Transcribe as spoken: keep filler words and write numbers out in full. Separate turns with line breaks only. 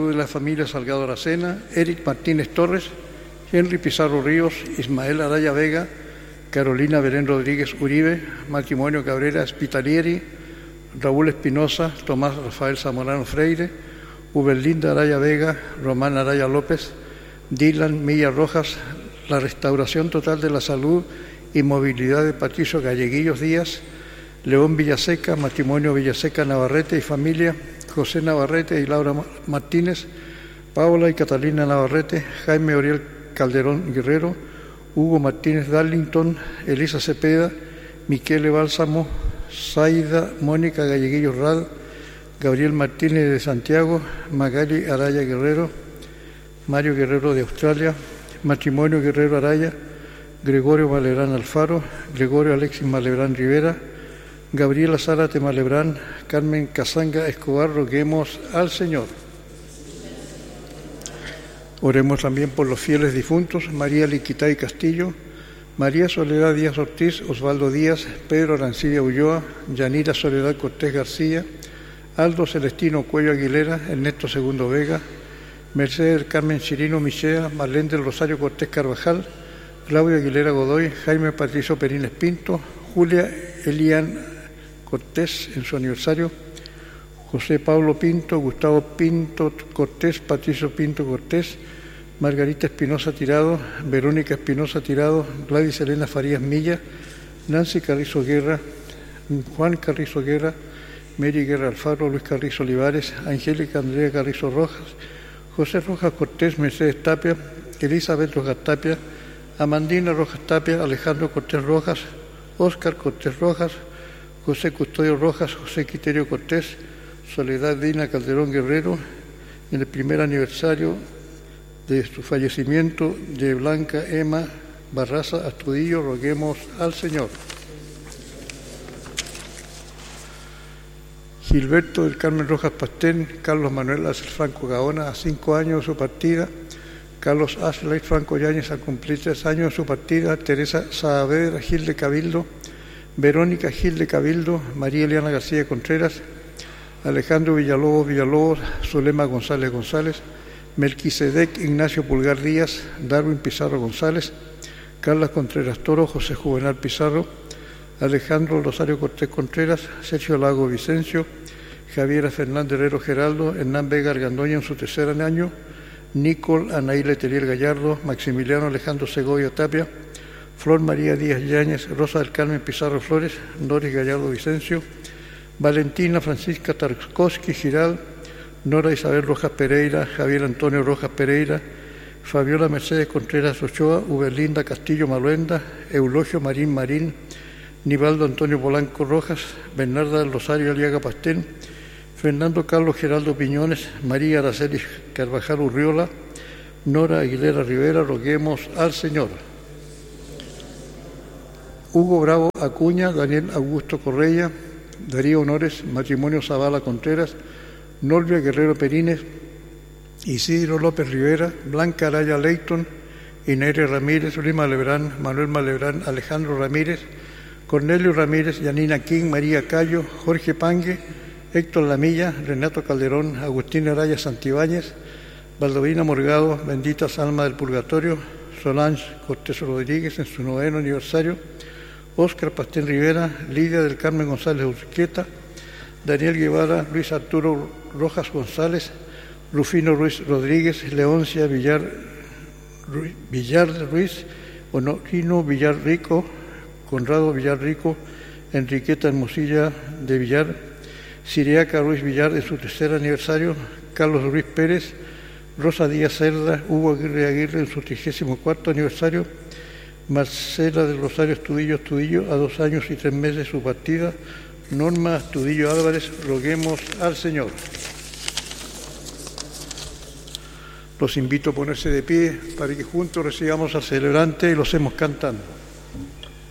de la familia Salgado Aracena, Eric Martínez Torres, Henry Pizarro Ríos, Ismael Araya Vega, Carolina Belén Rodríguez Uribe, matrimonio Cabrera Spitalieri, Raúl Espinosa, Tomás Rafael Zamorano Freire, Uberlinda Araya Vega, Román Araya López, Dylan Milla Rojas, la restauración total de la salud y movilidad de Patricio Galleguillos Díaz, León Villaseca, matrimonio Villaseca Navarrete y familia, José Navarrete y Laura Martínez, Paola y Catalina Navarrete, Jaime Oriel Calderón Guerrero, Hugo Martínez Darlington, Elisa Cepeda, Miquele Bálsamo, Zaida Mónica Galleguillos Rad, Gabriel Martínez de Santiago, Magali Araya Guerrero, Mario Guerrero de Australia, matrimonio Guerrero Araya, Gregorio Malebrán Alfaro, Gregorio Alexis Malebrán Rivera, Gabriela Zárate Malebrán, Carmen Casanga Escobar, roguemos al Señor. Oremos también por los fieles difuntos, María Liquitay Castillo, María Soledad Díaz Ortiz, Osvaldo Díaz, Pedro Arancibia Ulloa, Yanira Soledad Cortés García, Aldo Celestino Cuello Aguilera, Ernesto Segundo Vega, Mercedes Carmen Chirino Michea, Marlene del Rosario Cortés Carvajal, Claudia Aguilera Godoy, Jaime Patricio Perines Pinto, Julia Elian Cortés en su aniversario, José Pablo Pinto, Gustavo Pinto Cortés, Patricio Pinto Cortés, Margarita Espinosa Tirado, Verónica Espinosa Tirado, Gladys Elena Farías Milla, Nancy Carrizo Guerra, Juan Carrizo Guerra, Mary Guerra Alfaro, Luis Carrizo Olivares, Angélica Andrea Carrizo Rojas, José Rojas Cortés, Mercedes Tapia, Elizabeth Rojas Tapia, Amandina Rojas Tapia, Alejandro Cortés Rojas, Óscar Cortés Rojas, José Custodio Rojas, José Quiterio Cortés, Soledad Dina Calderón Guerrero, en el primer aniversario de su fallecimiento de Blanca Emma Barraza Astudillo, roguemos al Señor. Gilberto del Carmen Rojas Pastén, Carlos Manuel Acer Franco Gaona, a cinco años de su partida, Carlos Asley Franco Yáñez, a cumplir tres años de su partida, Teresa Saavedra Gil de Cabildo, Verónica Gil de Cabildo, María Eliana García Contreras, Alejandro Villalobos Villalobos, Zulema González González, Melquisedec Ignacio Pulgar Díaz, Darwin Pizarro González, Carla Contreras Toro, José Juvenal Pizarro, Alejandro Rosario Cortés Contreras, Sergio Lago Vicencio, Javiera Fernández Herrero Geraldo, Hernán Vega Argandoña en su tercer año, Nicole Anaí Letelier Gallardo, Maximiliano Alejandro Segovia Tapia, Flor María Díaz Yáñez, Rosa del Carmen Pizarro Flores, Doris Gallardo Vicencio, Valentina Francisca Tarkovsky Giral, Nora Isabel Rojas Pereira, Javier Antonio Rojas Pereira, Fabiola Mercedes Contreras Ochoa, Uberlinda Castillo Maluenda, Eulogio Marín Marín, Nivaldo Antonio Polanco Rojas, Bernarda del Rosario Aliaga Pastén, Fernando Carlos Geraldo Piñones, María Araceli Carvajal Urriola, Nora Aguilera Rivera, roguemos al Señor. Hugo Bravo Acuña, Daniel Augusto Correia, Darío Honores, matrimonio Zavala Contreras, Norvia Guerrero Perines, Isidro López Rivera, Blanca Araya Leighton, Ineria Ramírez, Luis Malebrán, Manuel Malebrán, Alejandro Ramírez, Cornelio Ramírez, Yanina King, María Cayo, Jorge Pangue, Héctor Lamilla, Renato Calderón, Agustín Araya Santibáñez, Valdovina Morgado, Benditas Almas del Purgatorio, Solange Cortés Rodríguez en su noveno aniversario, Óscar Pastén Rivera, Lidia del Carmen González Urquieta, Daniel Guevara, Luis Arturo Rojas González, Rufino Ruiz Rodríguez, Leoncia Villar, Ruiz, Villar Ruiz, Honorino Villar Rico, Conrado Villar Rico, Enriqueta Hermosilla de Villar, Siriaca Ruiz Villar en su tercer aniversario, Carlos Ruiz Pérez, Rosa Díaz Cerda, Hugo Aguirre Aguirre en su trigésimo cuarto aniversario, Marcela del Rosario Astudillo Astudillo, a dos años y tres meses de su partida, Norma Astudillo Álvarez, roguemos al Señor. Los invito a ponerse de pie para que juntos recibamos al celebrante y los hemos cantando.